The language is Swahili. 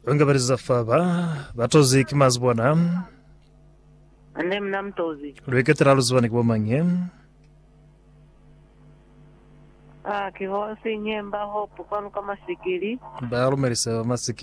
Ungabariza faba batozi kimazbona ande mnamtozi lweketera luzwani kubomanye kihosi nyemba hopu kwanu kama sikili balumerisa masiki